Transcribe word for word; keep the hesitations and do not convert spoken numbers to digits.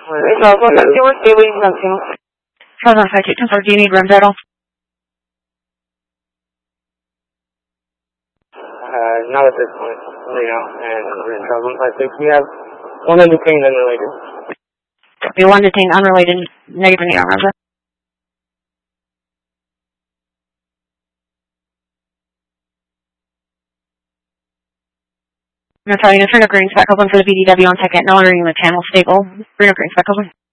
It's also not your daily something. Hold on, five two ten four. Do you need rims at all? Uh, not at this point, you know, and we're in trouble. I think we have one of the things unrelated. We want to take unrelated negative and neon rims. I'm going to tell you to turn up green spec open for the B D W on second. No longer in the channel stable. Green or green spec open.